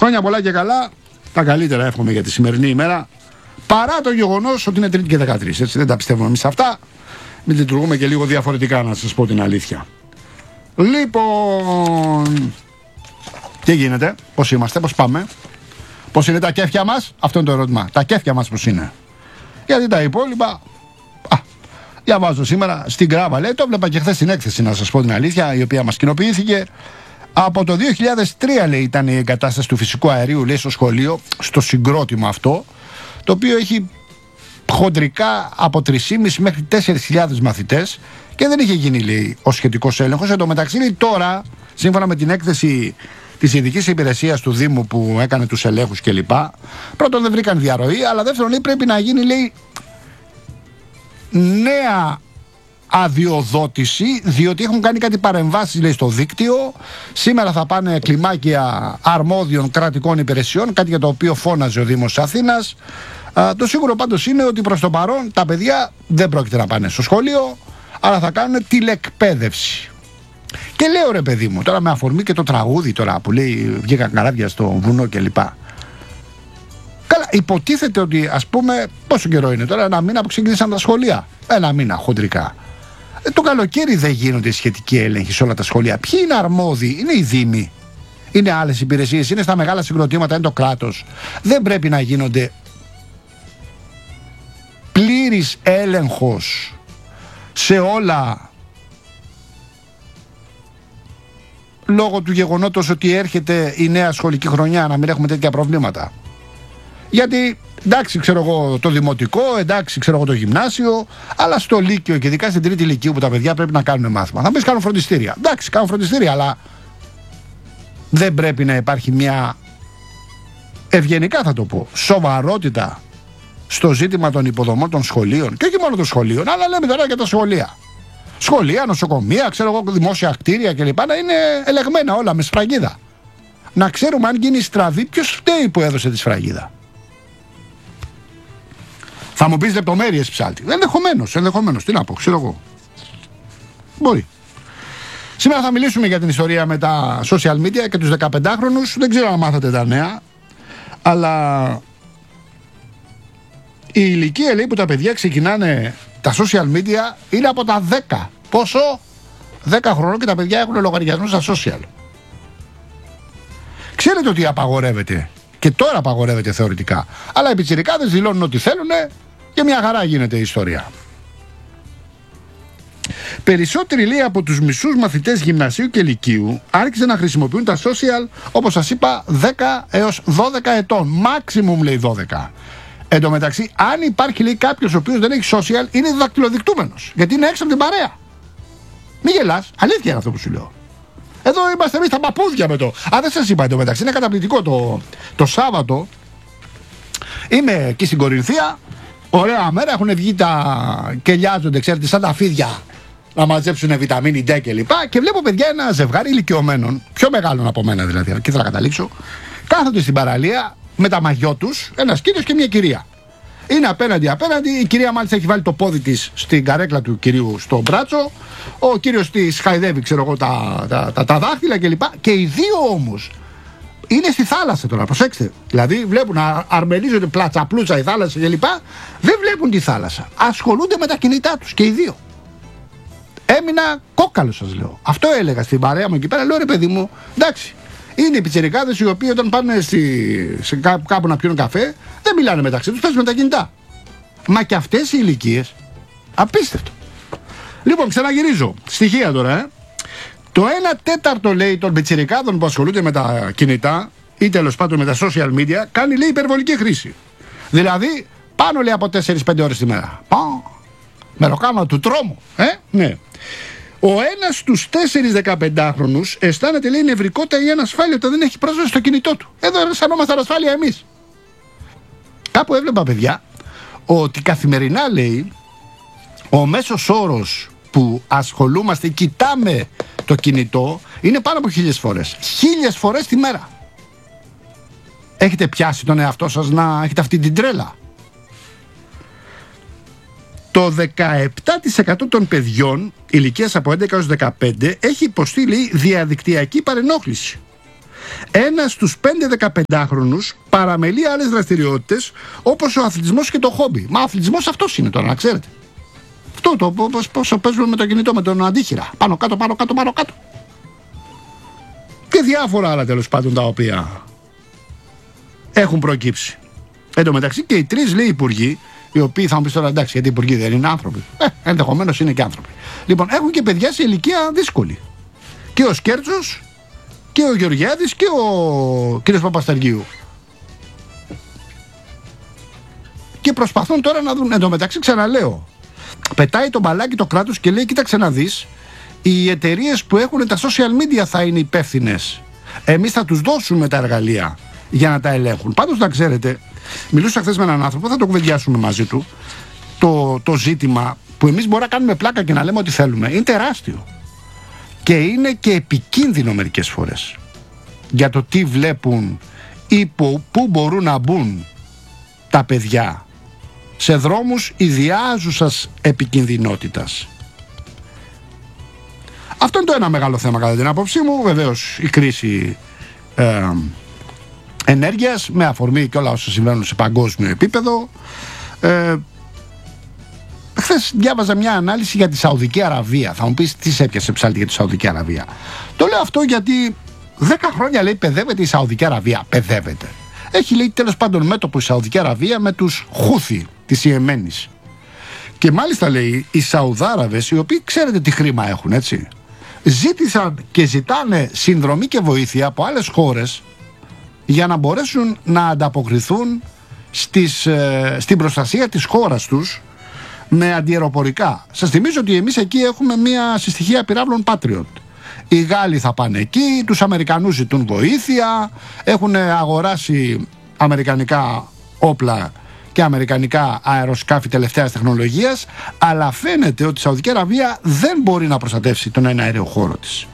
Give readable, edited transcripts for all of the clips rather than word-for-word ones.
Χρόνια πολλά και καλά. Τα καλύτερα εύχομαι για τη σημερινή ημέρα. Παρά το γεγονός ότι είναι Τρίτη και 13. Έτσι, δεν τα πιστεύουμε εμείς αυτά. Μην λειτουργούμε και λίγο διαφορετικά, να σας πω την αλήθεια. Λοιπόν, τι γίνεται, πώς είμαστε, πώς πάμε, πώς είναι τα κέφια μας, αυτό είναι το ερώτημα. Τα κέφια μας πώς είναι? Γιατί τα υπόλοιπα, διαβάζω σήμερα στην Γκράβα, λέει, το έβλεπα και χθες στην έκθεση, να σας πω την αλήθεια, η οποία μας κοινοποιήθηκε. Από το 2003, λέει, ήταν η εγκατάσταση του φυσικού αερίου, λέει, στο σχολείο, στο συγκρότημα αυτό, το οποίο έχει χοντρικά από 3.500 μέχρι 4.000 μαθητές και δεν είχε γίνει, λέει, ο σχετικός έλεγχος. Εν τω μεταξύ, λέει, τώρα, σύμφωνα με την έκθεση της ειδικής υπηρεσίας του Δήμου που έκανε τους ελέγχους κλπ. Πρώτον, δεν βρήκαν διαρροή, αλλά δεύτερον, λέει, πρέπει να γίνει, λέει, νέα αδειοδότηση, διότι έχουν κάνει κάτι παρεμβάσεις, λέει, στο δίκτυο. Σήμερα θα πάνε κλιμάκια αρμόδιων κρατικών υπηρεσιών, κάτι για το οποίο φώναζε ο Δήμος Αθήνας. Το σίγουρο πάντως είναι ότι προς το παρόν τα παιδιά δεν πρόκειται να πάνε στο σχολείο, αλλά θα κάνουν τηλεκπαίδευση. Και λέω, ρε παιδί μου, τώρα με αφορμή και το τραγούδι τώρα που λέει βγήκαν καράβια στο βουνό κλπ. Καλά, υποτίθεται ότι, ας πούμε, πόσο καιρό είναι τώρα, ένα μήνα που ξεκίνησαν τα σχολεία. Ένα μήνα χοντρικά. Το καλοκαίρι δεν γίνονται σχετικοί έλεγχοι σε όλα τα σχολεία. Ποιοι είναι αρμόδιοι? Είναι οι δήμοι, είναι άλλες υπηρεσίες, είναι στα μεγάλα συγκροτήματα, είναι το κράτος. Δεν πρέπει να γίνονται πλήρης έλεγχος σε όλα, λόγω του γεγονότος ότι έρχεται η νέα σχολική χρονιά, να μην έχουμε τέτοια προβλήματα? Γιατί εντάξει, ξέρω εγώ το δημοτικό, εντάξει, ξέρω εγώ το γυμνάσιο, αλλά στο λύκειο και ειδικά στην τρίτη λυκείου που τα παιδιά πρέπει να κάνουν μάθημα, θα μπεις, κάνουν φροντιστήρια. Εντάξει, κάνουν φροντιστήρια, αλλά δεν πρέπει να υπάρχει μια, ευγενικά θα το πω, σοβαρότητα στο ζήτημα των υποδομών των σχολείων? Και όχι μόνο των σχολείων, αλλά λέμε τώρα για τα σχολεία. Σχολεία, νοσοκομεία, ξέρω εγώ, δημόσια κτίρια κλπ. Να είναι ελεγμένα όλα με σφραγίδα. Να ξέρουμε αν γίνει στραβή, ποιος φταίει που έδωσε τη σφραγίδα. Θα μου πεις λεπτομέρειες, ψάλτη. Ενδεχομένως, τι να πω, ξέρω εγώ. Μπορεί. Σήμερα θα μιλήσουμε για την ιστορία με τα social media και τους 15χρονους. Δεν ξέρω αν μάθατε τα νέα, αλλά η ηλικία, λέει, που τα παιδιά ξεκινάνε τα social media είναι από τα 10. Πόσο? 10 χρονών και τα παιδιά έχουν λογαριασμό στα social. Ξέρετε ότι απαγορεύεται, και τώρα απαγορεύεται θεωρητικά, αλλά οι πιτσιρικάδες δηλώνουν ότι θέλουν και μια χαρά γίνεται η ιστορία. Περισσότεροι, λέει, από τους μισούς μαθητές γυμνασίου και λυκείου άρχισαν να χρησιμοποιούν τα social, όπως σας είπα, 10 έως 12 ετών. Maximum, λέει, 12. Εν τω μεταξύ, αν υπάρχει, λέει, κάποιος ο οποίος δεν έχει social, είναι δακτυλοδεικτούμενος, γιατί είναι έξω από την παρέα. Μη γελάς, αλήθεια είναι αυτό που σου λέω. Εδώ είμαστε εμείς τα παππούδια με το. Δεν σας είπα, εν τω μεταξύ, είναι καταπληκτικό το Σάββατο. Είμαι εκεί στην Κορινθία. Ωραία μέρα, έχουν βγει και λιάζονται, ξέρετε, σαν τα φίδια να μαζέψουν βιταμίνη D κλπ. Και βλέπω, παιδιά, ένα ζευγάρι ηλικιωμένων, πιο μεγάλων από μένα δηλαδή, εκεί θα καταλήξω, κάθονται στην παραλία με τα μαγιό τους, ένας κύριος και μια κυρία. Είναι απέναντι, η κυρία μάλιστα έχει βάλει το πόδι της στην καρέκλα του κυρίου στο μπράτσο, ο κύριος της χαϊδεύει, ξέρω εγώ, τα δάχτυλα κλπ. Και οι δύο όμως είναι στη θάλασσα τώρα, προσέξτε. Δηλαδή βλέπουν να αρμενίζονται πλούτσα η θάλασσα κλπ. Δεν βλέπουν τη θάλασσα. Ασχολούνται με τα κινητά τους και οι δύο. Έμεινα κόκαλος, σας λέω. Αυτό έλεγα στην παρέα μου εκεί πέρα. Λέω, ρε παιδί μου, εντάξει. Είναι οι πιτσιρικάδες οι οποίοι όταν πάνε σε κάπου να πιούν καφέ δεν μιλάνε μεταξύ τους, παίζουν με τα κινητά. Μα και αυτές οι ηλικίες, απίστευτο. Λοιπόν, ξαναγυρίζω. Στοιχεία τώρα, Το 1/4, λέει, των πιτσιρικάδων που ασχολούνται με τα κινητά ή τέλος πάντων με τα social media κάνει, λέει, υπερβολική χρήση. Δηλαδή, πάνω, λέει, από 4-5 ώρες τη μέρα. Μεροκάμα του τρόμου, ναι. Ο ένας στους 4 15χρονους αισθάνεται, λέει, νευρικότητα ή ανασφάλεια όταν δεν έχει πρόσβαση στο κινητό του. Εδώ αισθανόμαστε ανασφάλεια εμείς. Κάπου έβλεπα, παιδιά, ότι καθημερινά, λέει, ο μέσος όρος που ασχολούμαστε, κοιτάμε το κινητό, είναι πάνω από 1000 φορές. 1000 φορές τη μέρα. Έχετε πιάσει τον εαυτό σας να έχετε αυτή την τρέλα? Το 17% των παιδιών ηλικίας από 11 έως 15 έχει υποστεί, λέει, διαδικτυακή παρενόχληση. ένας στους 5-15χρονους παραμελεί άλλες δραστηριότητες όπως ο αθλητισμός και το χόμπι. Μα ο αθλητισμός αυτός είναι τώρα, να ξέρετε. Αυτό το πόσο παίζουμε με το κινητό, με τον αντίχειρα. Πάνω κάτω. Και διάφορα άλλα τέλος πάντων τα οποία έχουν προκύψει. Εν τω μεταξύ και οι τρεις, λέει, υπουργοί, οι οποίοι θα μου πεις τώρα, εντάξει, γιατί οι υπουργοί δεν είναι άνθρωποι. Ενδεχομένως είναι και άνθρωποι. Λοιπόν, έχουν και παιδιά σε ηλικία δύσκολη. Και ο Σκέρτσος και ο Γεωργιάδης και ο κ. Παπασταργίου. Και προσπαθούν τώρα να δουν. Εν τω μεταξύ, ξαναλέω, πετάει το μπαλάκι το κράτος και λέει: κοίταξε να δεις, οι εταιρείες που έχουν τα social media θα είναι υπεύθυνες. Εμείς θα τους δώσουμε τα εργαλεία για να τα ελέγχουν. Πάντως, να ξέρετε, μιλούσα χθες με έναν άνθρωπο, θα το κουβεντιάσουμε μαζί του. Το ζήτημα που εμείς μπορούμε να κάνουμε πλάκα και να λέμε ό,τι θέλουμε είναι τεράστιο. Και είναι και επικίνδυνο μερικές φορές για το τι βλέπουν ή πού μπορούν να μπουν τα παιδιά σε δρόμους ιδιάζουσας επικινδυνότητας. Αυτό είναι το ένα μεγάλο θέμα κατά την άποψή μου. Βεβαίως η κρίση ενέργειας με αφορμή και όλα όσα συμβαίνουν σε παγκόσμιο επίπεδο. Χθες διάβαζα μια ανάλυση για τη Σαουδική Αραβία. Θα μου πεις τι σε έπιασε ψάλτη για τη Σαουδική Αραβία. Το λέω αυτό γιατί 10 χρόνια, λέει, παιδεύεται η Σαουδική Αραβία. Παιδεύεται. Έχει, λέει, τέλος πάντων μέτωπο η Σαουδική Αραβία με τους Χούθι της Ιεμένης. Και μάλιστα, λέει, οι Σαουδάραβες, οι οποίοι ξέρετε τι χρήμα έχουν, έτσι, ζήτησαν και ζητάνε συνδρομή και βοήθεια από άλλες χώρες για να μπορέσουν να ανταποκριθούν στην προστασία της χώρας τους με αντιαεροπορικά. Σας θυμίζω ότι εμείς εκεί έχουμε μια συστοιχία πυράβλων Patriot. Οι Γάλλοι θα πάνε εκεί, τους Αμερικανούς ζητούν βοήθεια, έχουν αγοράσει αμερικανικά όπλα και αμερικανικά αεροσκάφη τελευταίας τεχνολογίας, αλλά φαίνεται ότι η Σαουδική Αραβία δεν μπορεί να προστατεύσει τον εναέριο χώρο της.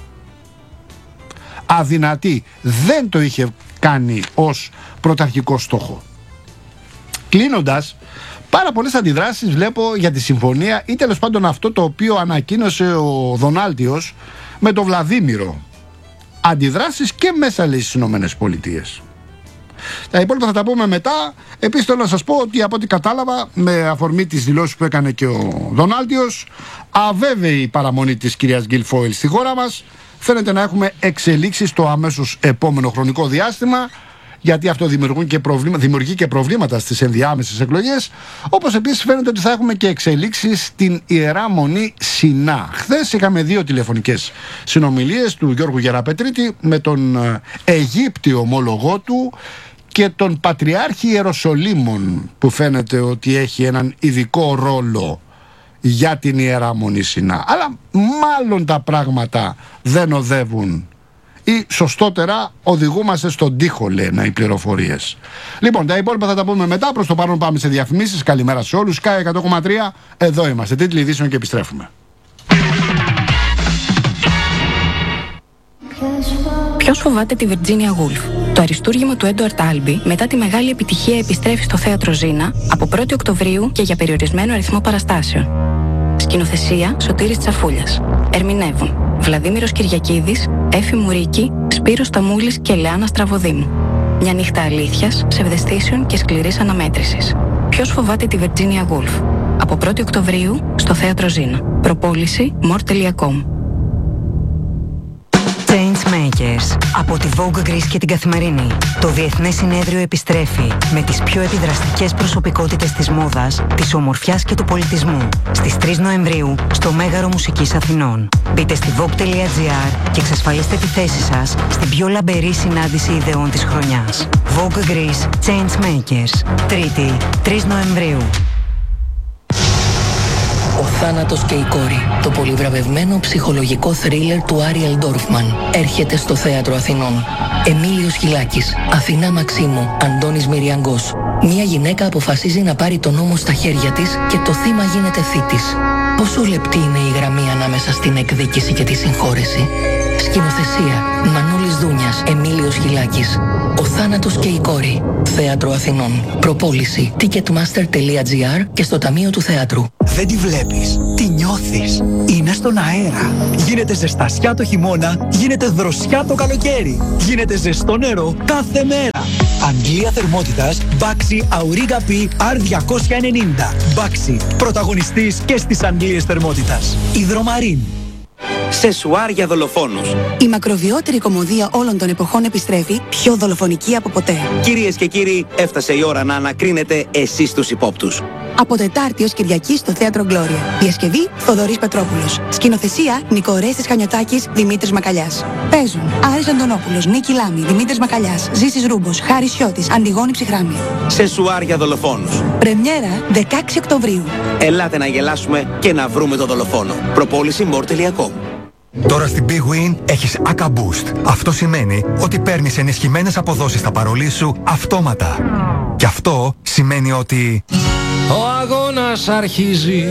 Αδυνατή, δεν το είχε κάνει ως πρωταρχικό στόχο. Κλείνοντας, πάρα πολλές αντιδράσεις βλέπω για τη συμφωνία ή τέλος πάντων αυτό το οποίο ανακοίνωσε ο Δονάλτιος με τον Βλαδίμηρο. Αντιδράσεις και μέσα, λέει, στις Ηνωμένες Πολιτείες. Τα υπόλοιπα θα τα πούμε μετά. Επίσης θέλω να σας πω ότι από ό,τι κατάλαβα, με αφορμή τις δηλώσεις που έκανε και ο Δονάλτιος, αβέβαιη η παραμονή της κυρίας Γκίλφόιλ στη χώρα μας. Φαίνεται να έχουμε εξελίξεις στο αμέσως επόμενο χρονικό διάστημα, γιατί αυτό δημιουργεί και προβλήματα στις ενδιάμεσες εκλογές. Όπως επίσης φαίνεται ότι θα έχουμε και εξελίξεις στην Ιερά Μονή Σινά. Χθες είχαμε 2 τηλεφωνικές συνομιλίες του Γιώργου Γεραπετρίτη με τον Αιγύπτιο ομόλογό του και τον Πατριάρχη Ιεροσολύμων, που φαίνεται ότι έχει έναν ειδικό ρόλο για την Ιερά Μονή Σινά. Αλλά μάλλον τα πράγματα δεν οδεύουν, ή σωστότερα οδηγούμαστε στον τοίχο, λένε οι πληροφορίες. Λοιπόν, τα υπόλοιπα θα τα πούμε μετά. Προς το παρόν πάμε σε διαφημίσεις. Καλημέρα σε όλους. Sky 100,3. Εδώ είμαστε. Τίτλοι ειδήσεων και επιστρέφουμε. Ποιος φοβάται τη Virginia Woolf? Το αριστούργημα του Έντουαρτ Άλμπι μετά τη μεγάλη επιτυχία επιστρέφει στο θέατρο Ζήνα από 1η Οκτωβρίου και για περιορισμένο αριθμό παραστάσεων. Σκηνοθεσία Σωτήρης Τσαφούλιας. Ερμηνεύουν Βλαδίμηρος Κυριακίδης, Έφη Μουρίκη, Σπύρος Ταμούλης και Λεάνα Στραβοδήμου. Μια νύχτα αλήθειας, ψευδαισθήσεων και σκληρής αναμέτρησης. Ποιος φοβάται τη Virginia Woolf? Από 1η Οκτωβρίου στο θέατρο Ζήνα. Προπόληση more.com. Changemakers από τη Vogue Greece και την Καθημερινή. Το Διεθνές Συνέδριο επιστρέφει με τις πιο επιδραστικές προσωπικότητες της μόδας, της ομορφιάς και του πολιτισμού στις 3 Νοεμβρίου στο Μέγαρο Μουσικής Αθηνών. Μπείτε στη vogue.gr και εξασφαλίστε τη θέση σας στην πιο λαμπερή συνάντηση ιδεών της χρονιάς. Vogue Greece Changemakers. Τρίτη, 3 Νοεμβρίου. Ο θάνατος και η κόρη. Το πολυβραβευμένο ψυχολογικό θρίλερ του Άριελ Ντόρφμαν έρχεται στο Θέατρο Αθηνών. Εμίλιος Χιλάκης, Αθηνά Μαξίμου, Αντώνης Μυριαγκός. Μια γυναίκα αποφασίζει να πάρει τον νόμο στα χέρια της και το θύμα γίνεται θήτης. Πόσο λεπτή είναι η γραμμή ανάμεσα στην εκδίκηση και τη συγχώρεση? Σκηνοθεσία Μανώλης Δούνιας, Εμίλιος Χιλάκης. Ο θάνατος και η κόρη. Θέατρο Αθηνών. Προπόληση ticketmaster.gr και στο Ταμείο του Θεάτρου. Δεν τη βλέπεις, τη νιώθεις. Είναι στον αέρα. Γίνεται ζεστασιά το χειμώνα, γίνεται δροσιά το καλοκαίρι. Γίνεται ζεστό νερό κάθε μέρα. Αγγλία θερμότητας Baxi Auriga P R290. Baxi, πρωταγωνιστής και στις Αγγλίες θερμότητας. Υδρομαρίν. Σεσουάρ για δολοφόνους. Η μακροβιότερη κομμωδία όλων των εποχών επιστρέφει, πιο δολοφονική από ποτέ. Κυρίες και κύριοι, έφτασε η ώρα να ανακρίνετε εσείς τους υπόπτους. Από Τετάρτη ως Κυριακή στο Θέατρο Γκλώρια. Διασκευή Θοδωρής Πετρόπουλος. Σκηνοθεσία Νίκο Ορέστης Χανιωτάκης, Δημήτρης Μακαλιάς. Παίζουν Άρης Αντωνόπουλος, Νίκη Λάμη, Δημήτρης Μακαλιάς, Ζήσης Ρούμπος, Χάρης Σιώτης, Αντιγόνη Ψυχράμη. Σεσουάρ για δολοφόνους. Πρεμιέρα 16 Οκτωβρίου. Ελάτε να γελάσουμε και να βρούμε τον δολοφόνο. Προπόληση more.com. Τώρα στην Big Win έχεις ACA Boost. Αυτό σημαίνει ότι παίρνεις ενισχυμένες αποδόσεις στα παρολί σου αυτόματα. Και αυτό σημαίνει ότι... Ο αγώνας αρχίζει.